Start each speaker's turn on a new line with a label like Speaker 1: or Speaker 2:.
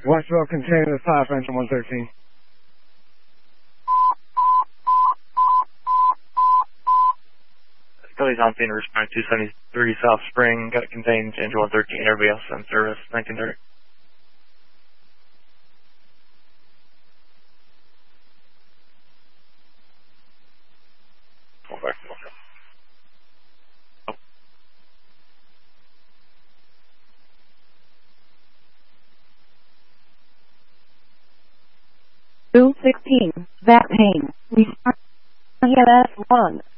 Speaker 1: Westboro container 5, engine 113.
Speaker 2: Philly's on scene, responding 273 South Spring, got it contained, engine 113, everybody else on service, 1930. Back to motel.
Speaker 3: 216, that pain. Respond EMS 1.